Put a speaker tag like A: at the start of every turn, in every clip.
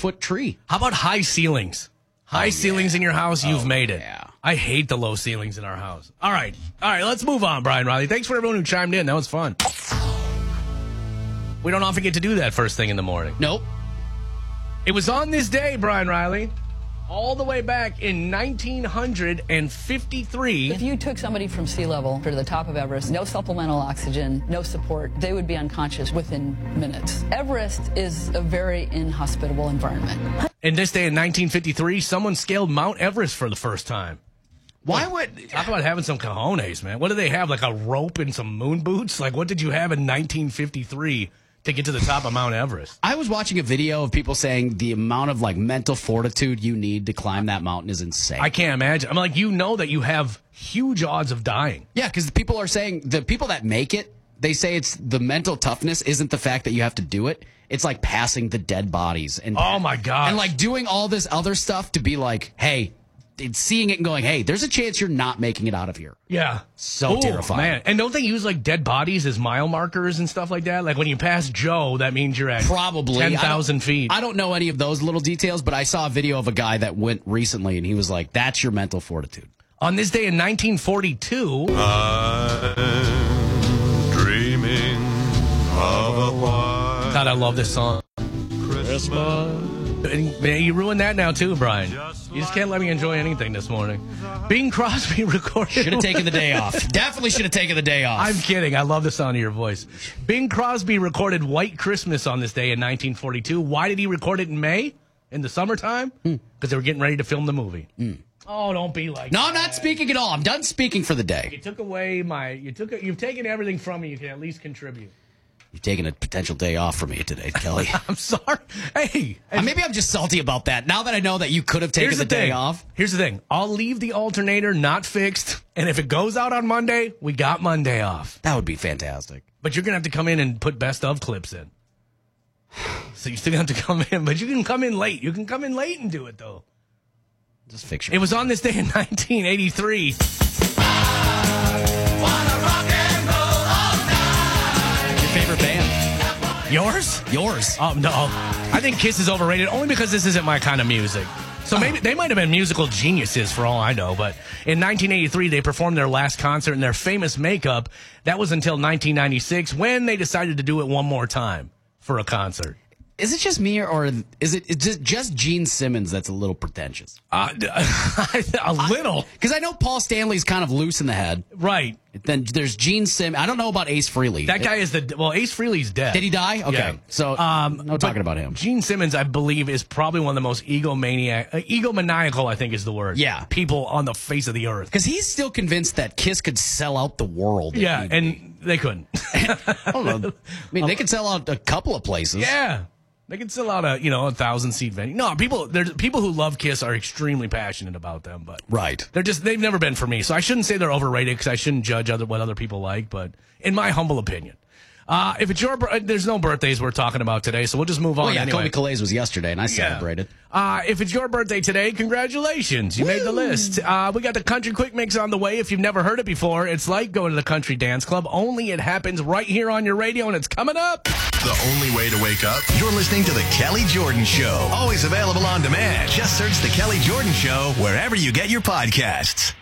A: 4-foot tree.
B: How about high ceilings? High ceilings in your house, you've made it.
A: Yeah.
B: I hate the low ceilings in our house. All right, let's move on, Brian Riley. Thanks for everyone who chimed in. That was fun. We don't often get to do that first thing in the morning.
A: Nope.
B: It was on this day, Brian Riley, all the way back in 1953.
C: If you took somebody from sea level to the top of Everest, no supplemental oxygen, no support, they would be unconscious within minutes. Everest is a very inhospitable environment.
B: In this day in 1953, someone scaled Mount Everest for the first time.
A: Why would...
B: Talk about having some cojones, man. What did they have, like a rope and some moon boots? Like, what did you have in 1953 to get to the top of Mount Everest?
A: I was watching a video of people saying the amount of mental fortitude you need to climb that mountain is insane.
B: I can't imagine. I'm like, that you have huge odds of dying.
A: Yeah, because the people are saying, the people that make it, they say it's the mental toughness isn't the fact that you have to do it. It's like passing the dead bodies. And
B: oh, my God.
A: And like doing all this other stuff to be like, hey, seeing it and going, hey, there's a chance you're not making it out of here.
B: Yeah.
A: So terrifying.
B: Man. And don't they use like dead bodies as mile markers and stuff like that? Like when you pass Joe, that means you're at
A: probably
B: 10,000 feet.
A: I don't know any of those little details, but I saw a video of a guy that went recently and he was like, that's your mental fortitude.
B: On this day in 1942.
D: I'm dreaming of a white
B: God, I love this song.
D: Christmas.
B: And, man, you ruined that now too, Brian. You just can't let me enjoy anything this morning. Bing Crosby recorded...
A: Should have taken the day off. Definitely should have taken the day off.
B: I'm kidding. I love the sound of your voice. Bing Crosby recorded White Christmas on this day in 1942. Why did he record it in May? In the summertime? Because they were getting ready to film the movie. Oh, don't be like
A: No,
B: that.
A: I'm not speaking at all. I'm done speaking for the day.
B: You took away you've taken everything from me. You can at least contribute.
A: You've taken a potential day off from me today, Kelly.
B: I'm sorry. Hey.
A: Maybe I'm just salty about that. Now that I know that you could have taken the day off.
B: Here's the thing. I'll leave the alternator not fixed, and if it goes out on Monday, we got Monday off.
A: That would be fantastic.
B: But you're going to have to come in and put best of clips in. So you still have to come in, but you can come in late. You can come in late and do it, though.
A: Just fix your...
B: It was on this day in 1983.
A: favorite band?
B: Yours?
A: Yours.
B: Oh, no. I think Kiss is overrated only because this isn't my kind of music. So maybe they might have been musical geniuses for all I know, but in 1983 they performed their last concert in their famous makeup. That was until 1996 when they decided to do it one more time for a concert.
A: Is it just me, or is it just Gene Simmons that's a little pretentious?
B: A little.
A: Because I know Paul Stanley's kind of loose in the head.
B: Right.
A: Then there's Gene Simmons. I don't know about Ace Frehley.
B: That guy is Ace Frehley's dead.
A: Did he die? Okay.
B: Yeah.
A: So, no talking about him.
B: Gene Simmons, I believe, is probably one of the most egomaniacal, I think is the word.
A: Yeah.
B: People on the face of the earth.
A: Because he's still convinced that Kiss could sell out the world.
B: Yeah, and they couldn't.
A: I don't know. I mean, they could sell out a couple of places.
B: Yeah. They can sell out a 1,000-seat venue. No, people who love Kiss are extremely passionate about them, but
A: right.
B: They've never been for me. So I shouldn't say they're overrated because I shouldn't judge what other people like, but in my humble opinion. If it's there's no birthdays we're talking about today, so we'll just move on.
A: Well, yeah,
B: anyway.
A: Colby Calais was yesterday, and I celebrated.
B: If it's your birthday today, congratulations. You made the list. We got the Country Quick Mix on the way. If you've never heard it before, it's like going to the Country Dance Club, only it happens right here on your radio, and it's coming up.
E: The only way to wake up, you're listening to The Kelly Jordan Show. Always available on demand. Just search The Kelly Jordan Show wherever you get your podcasts.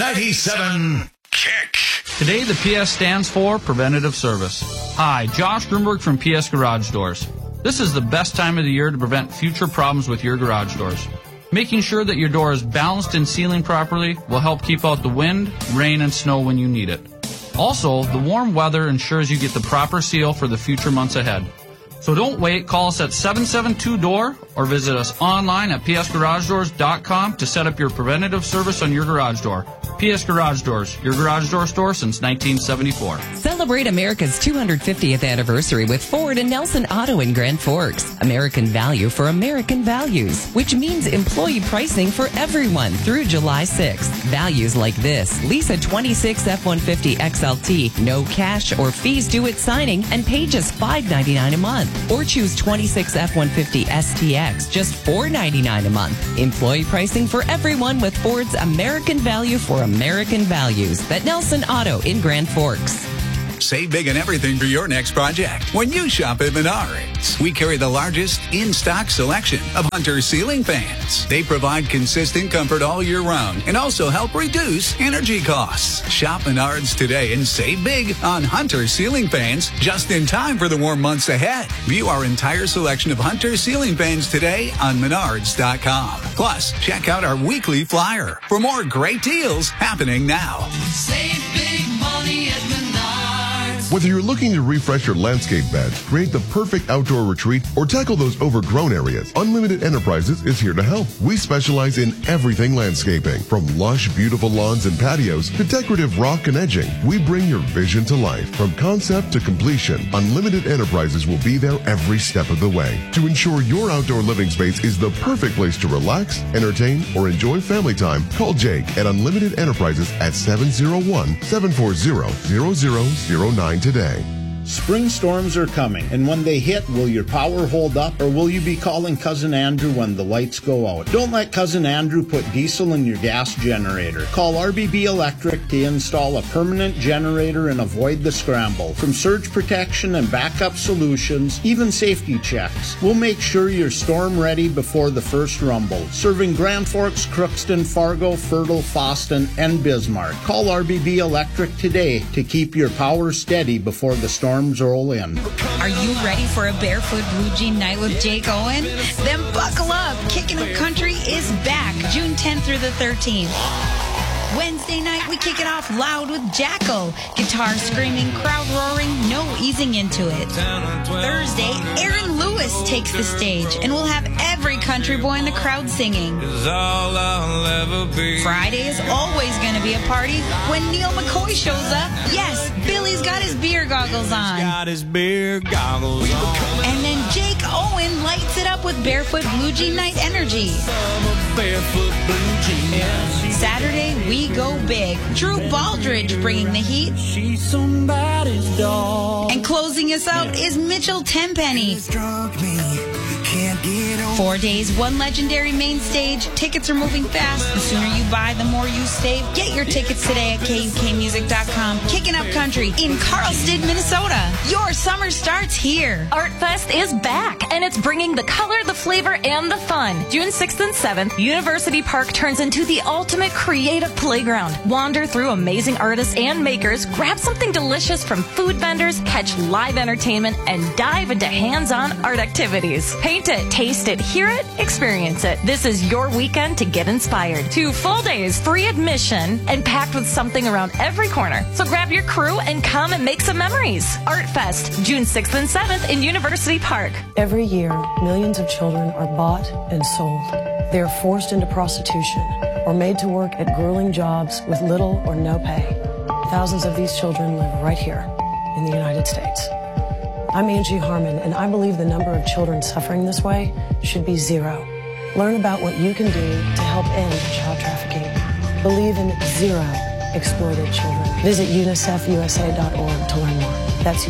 E: 97 Kick.
F: Today, the PS stands for Preventative Service. Hi, Josh Grunberg from PS Garage Doors. This is the best time of the year to prevent future problems with your garage doors. Making sure that your door is balanced and sealing properly will help keep out the wind, rain, and snow when you need it. Also, the warm weather ensures you get the proper seal for the future months ahead. So don't wait. Call us at 772-DOOR or visit us online at psgaragedoors.com to set up your preventative service on your garage door. PS Garage Doors, your garage door store since 1974.
G: Celebrate America's 250th anniversary with Ford and Nelson Auto in Grand Forks. American value for American values, which means employee pricing for everyone through July 6th. Values like this: lease a 26 F-150 XLT, no cash or fees due at signing, and pay just $5.99 a month. Or choose 26 F-150 STX, just $4.99 a month. Employee pricing for everyone with Ford's American value for American values. At Nelson Auto in Grand Forks.
H: save big on everything for your next project when you shop at Menards. We carry the largest in-stock selection of Hunter ceiling fans. They provide consistent comfort all year round and also help reduce energy costs. Shop Menards today and save big on Hunter ceiling fans just in time for the warm months ahead. View our entire selection of Hunter ceiling fans today on Menards.com. Plus, check out our weekly flyer for more great deals happening now.
I: Save big money at Menards.
J: Whether you're looking to refresh your landscape beds, create the perfect outdoor retreat, or tackle those overgrown areas, Unlimited Enterprises is here to help. We specialize in everything landscaping, from lush, beautiful lawns and patios to decorative rock and edging. We bring your vision to life. From concept to completion, Unlimited Enterprises will be there every step of the way to ensure your outdoor living space is the perfect place to relax, entertain, or enjoy family time. Call Jake at Unlimited Enterprises at 701-740-0009 today.
K: Spring storms are coming, and when they hit, will your power hold up, or will you be calling Cousin Andrew when the lights go out? Don't let Cousin Andrew put diesel in your gas generator. Call RBB Electric to install a permanent generator and avoid the scramble. From surge protection and backup solutions, even safety checks, we'll make sure you're storm ready before the first rumble. Serving Grand Forks, Crookston, Fargo, Fertile, Foston, and Bismarck. Call RBB Electric today to keep your power steady before the storms roll in.
L: Are you ready for a Barefoot Blue Jean night with Jake Owen? Then buckle up. Kickin' Up Country is back June 10th through the 13th. Wednesday night, we kick it off loud with Jackal. Guitar screaming, crowd roaring, no easing into it. Thursday, Aaron Lewis takes the stage, and we'll have every country boy in the crowd singing. Friday is always going to be a party when Neil McCoy shows up. Yes, Billy's got his beer goggles on. And then Jake Owen lights it up with Barefoot Blue Jean Night energy. Saturday, we go big. Drew Baldridge bringing the heat. She's somebody's dog. And closing us out is Mitchell Tenpenny. 4 days, one legendary main stage. Tickets are moving fast. The sooner you buy, the more you save. Get your tickets today at KUKmusic.com. Kicking Up Country in Carlsted, Minnesota. Your summer starts here.
M: Art Fest is back, and it's bringing the color, the flavor, and the fun. June 6th and 7th, University Park turns into the ultimate creative playground. Wander through amazing artists and makers, grab something delicious from food vendors, catch live entertainment, and dive into hands-on art activities. Paint it, taste it, hear it, experience it. This is your weekend to get inspired. 2 full days, free admission, and packed with something around every corner. So grab your crew and come and make some memories. Art Fest, June 6th and 7th in University Park.
N: Every year, millions of children are bought and sold. They are forced into prostitution or made to work at grueling jobs with little or no pay. Thousands of these children live right here in the United States. I'm Angie Harmon, and I believe the number of children suffering this way should be 0. Learn about what you can do to help end child trafficking. Believe in 0 exploited children. Visit UNICEFUSA.org to learn more. That's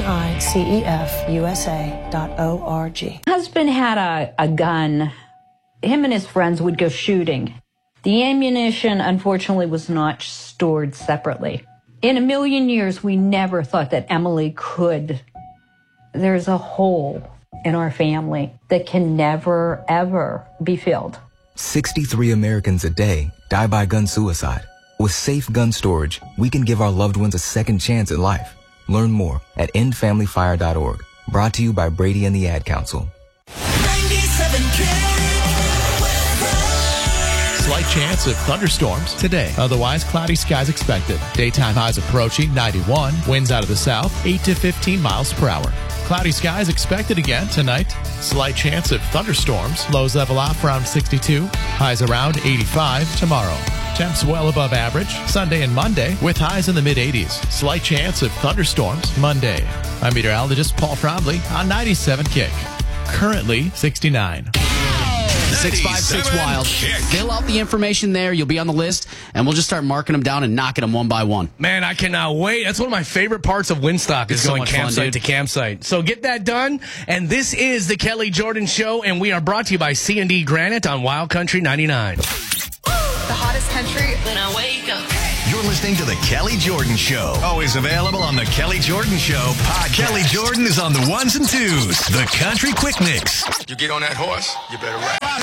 N: UNICEFUSA.org.
O: Husband had a gun. Him and his friends would go shooting. The ammunition, unfortunately, was not stored separately. In a million years, we never thought that Emily could. There's a hole in our family that can never, ever be filled.
P: 63 Americans a day die by gun suicide. With safe gun storage, we can give our loved ones a second chance at life. Learn more at endfamilyfire.org. Brought to you by Brady and the Ad Council.
Q: Slight chance of thunderstorms today. Otherwise, cloudy skies expected. Daytime highs approaching 91. Winds out of the south, 8 to 15 miles per hour. Cloudy skies expected again tonight. Slight chance of thunderstorms. Lows level off around 62. Highs around 85 tomorrow. Temps well above average Sunday and Monday with highs in the mid-80s. Slight chance of thunderstorms Monday. I'm meteorologist Paul Fromley on 97 Kick. Currently 69.
A: 656 Wild. Fill out the information there. You'll be on the list, and we'll just start marking them down and knocking them one by one.
B: Man, I cannot wait. That's one of my favorite parts of Winstock is going campsite to campsite. So get that done. And this is the Kelly Jordan Show, and we are brought to you by C&D Granite on Wild Country 99.
R: The hottest country when I wake up.
E: You're You're listening to The Kelly Jordan Show. Always available on The Kelly Jordan Show podcast. Kelly Jordan is on the ones and twos. The Country Quick Mix.
R: You get on that horse, you better ride.